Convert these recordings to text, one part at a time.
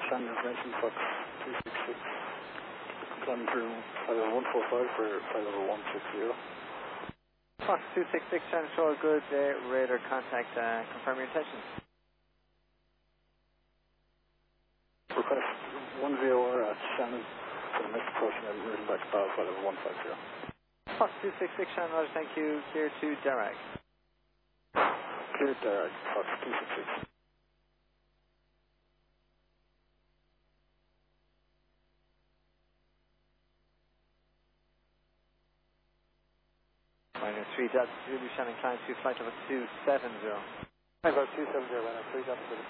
Shannon Information, Fox 266. Climbing through flight level 145 for flight level 160. Fox 266, Shannon Control, good. Radar contact, confirm your intentions. Request 1VOR at Shannon for the next approach and moving back to flight level 150. Fox 266, Shannon, Roger, thank you. Clear to Derag. Clear to Derag, Fox 266. Minus 3 Delta Zulu, Shannon, climb to flight level 270. Hi, about 270, minus 3 Delta Zulu.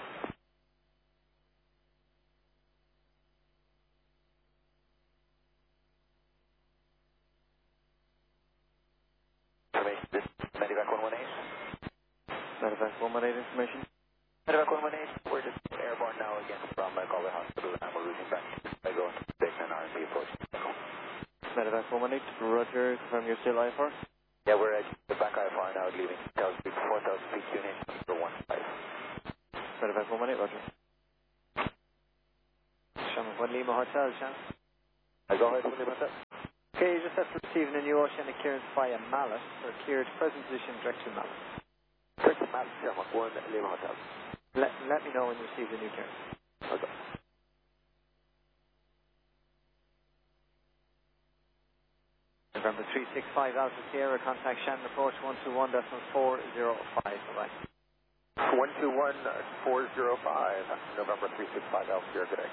This is Medivac 118. Medivac 118 information. Medivac 118, we're just airborne now again from Galway Hospital and we're routing back by going to Station and R&D approach. Medivac 118, Roger, confirm you're still IFR. Yeah, we're at the back IFR now, leaving 4,000 feet unit for 15. Medivac 118, Roger. Shannon 1 Lima Hotel, Shannon. I go ahead, 1 Lima Hotel. Okay, you just have to receive a new oceanic clearance via Mallet, or cleared present position direction Mallet. Direction Mallet, Sherman, 1 Lima Hotel. Let me know when you receive the new clearance. Okay. November 365 Alpha Sierra, contact Shannon approach 121.405, bye-bye. 121.405, November 365 Alpha Sierra, good day.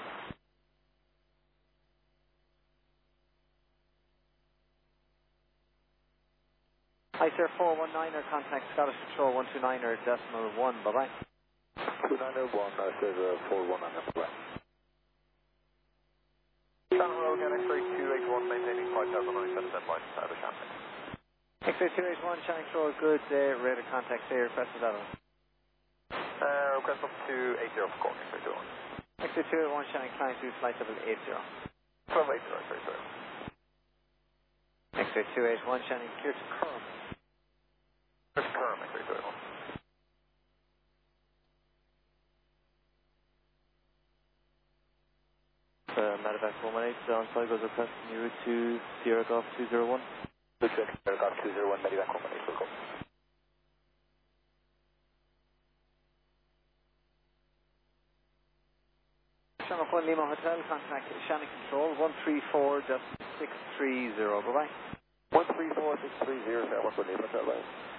Hi sir, 419er, contact Scottish Control 129er, decimal 1, bye-bye. 291, says 419, bye-bye. Shannon Road, X-ray 281, maintaining 5,097 dead flight, Cyber Shannon. X-ray 281, Shannon Control, good, radar contact, say request for that one. Request up to 80 for call, X-ray 281. X-ray 281, Shannon, climb to flight level 80. 1280, X-ray 281. X-ray 281, Shannon, clear to Curm. There's Curm, X-ray 281. Medivac 118, on side goes requesting you to Sierra Golf 201. Good check, Sierra Golf 201, Medivac 118, will go. Shannon 1 Lima Hotel, contact Shannon Control 134.630, bye-bye. 134.630, Sierra 1 Lima Hotel, bye.